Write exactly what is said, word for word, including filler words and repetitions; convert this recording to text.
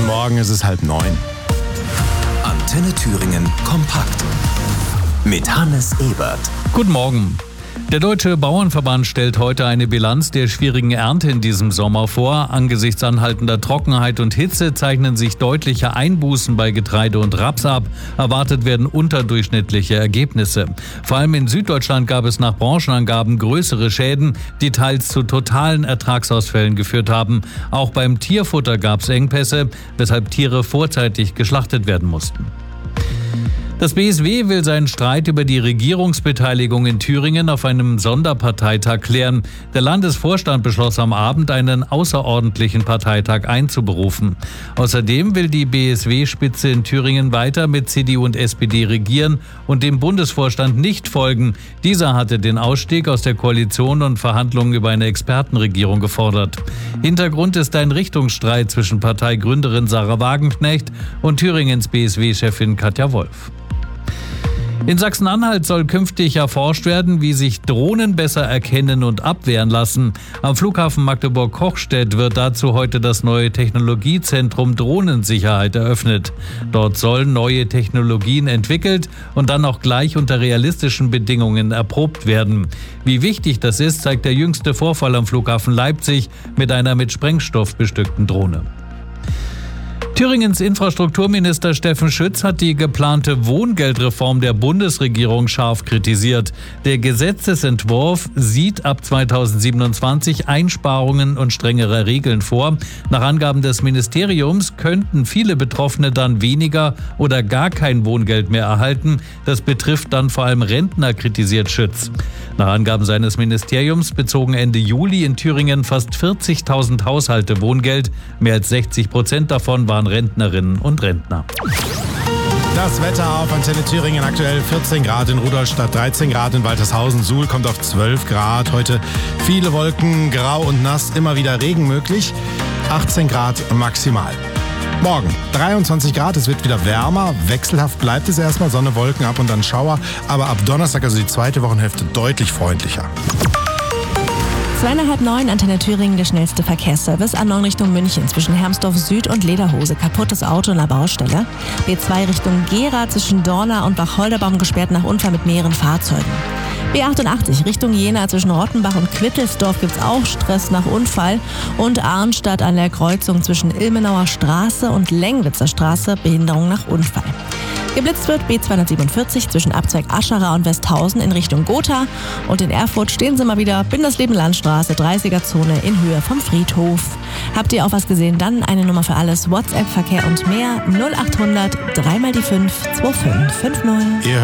Guten Morgen, es ist halb neun. Antenne Thüringen kompakt mit Hannes Ebert. Guten Morgen. Der Deutsche Bauernverband stellt heute eine Bilanz der schwierigen Ernte in diesem Sommer vor. Angesichts anhaltender Trockenheit und Hitze zeichnen sich deutliche Einbußen bei Getreide und Raps ab. Erwartet werden unterdurchschnittliche Ergebnisse. Vor allem in Süddeutschland gab es nach Branchenangaben größere Schäden, die teils zu totalen Ertragsausfällen geführt haben. Auch beim Tierfutter gab es Engpässe, weshalb Tiere vorzeitig geschlachtet werden mussten. Das B S W will seinen Streit über die Regierungsbeteiligung in Thüringen auf einem Sonderparteitag klären. Der Landesvorstand beschloss am Abend, einen außerordentlichen Parteitag einzuberufen. Außerdem will die B S W-Spitze in Thüringen weiter mit C D U und S P D regieren und dem Bundesvorstand nicht folgen. Dieser hatte den Ausstieg aus der Koalition und Verhandlungen über eine Expertenregierung gefordert. Hintergrund ist ein Richtungsstreit zwischen Parteigründerin Sarah Wagenknecht und Thüringens B S W-Chefin Katja Wolf. In Sachsen-Anhalt soll künftig erforscht werden, wie sich Drohnen besser erkennen und abwehren lassen. Am Flughafen Magdeburg-Kochstedt wird dazu heute das neue Technologiezentrum Drohnensicherheit eröffnet. Dort sollen neue Technologien entwickelt und dann auch gleich unter realistischen Bedingungen erprobt werden. Wie wichtig das ist, zeigt der jüngste Vorfall am Flughafen Leipzig mit einer mit Sprengstoff bestückten Drohne. Thüringens Infrastrukturminister Steffen Schütz hat die geplante Wohngeldreform der Bundesregierung scharf kritisiert. Der Gesetzesentwurf sieht ab zweitausendsiebenundzwanzig Einsparungen und strengere Regeln vor. Nach Angaben des Ministeriums könnten viele Betroffene dann weniger oder gar kein Wohngeld mehr erhalten. Das betrifft dann vor allem Rentner, kritisiert Schütz. Nach Angaben seines Ministeriums bezogen Ende Juli in Thüringen fast vierzigtausend Haushalte Wohngeld. Mehr als sechzig Prozent davon waren Rentnerinnen und Rentner. Das Wetter auf Antenne Thüringen, aktuell vierzehn Grad in Rudolstadt, dreizehn Grad in Waltershausen. Suhl kommt auf zwölf Grad. Heute viele Wolken, grau und nass, immer wieder Regen möglich. achtzehn Grad maximal. Morgen dreiundzwanzig Grad, es wird wieder wärmer. Wechselhaft bleibt es erstmal, Sonne, Wolken, ab und dann Schauer. Aber ab Donnerstag, also die zweite Wochenhälfte, deutlich freundlicher. Zweieinhalb neun, Antenne Thüringen, der schnellste Verkehrsservice. A neun Richtung München zwischen Hermsdorf Süd und Lederhose. Kaputtes Auto in der Baustelle. B zwei Richtung Gera zwischen Dorna und Wacholderbaum gesperrt nach Unfall mit mehreren Fahrzeugen. B achtundachtzig Richtung Jena zwischen Rottenbach und Quittelsdorf gibt's auch Stress nach Unfall. Und Arnstadt an der Kreuzung zwischen Ilmenauer Straße und Lengwitzer Straße, Behinderung nach Unfall. Geblitzt wird B zweihundertsiebenundvierzig zwischen Abzweig Ascherer und Westhausen in Richtung Gotha. Und in Erfurt stehen sie mal wieder, Bindersleben-Landstraße, dreißiger-Zone in Höhe vom Friedhof. Habt ihr auch was gesehen? Dann eine Nummer für alles, WhatsApp, Verkehr und mehr, null achthundert drei mal die fünf zwei fünf fünf null.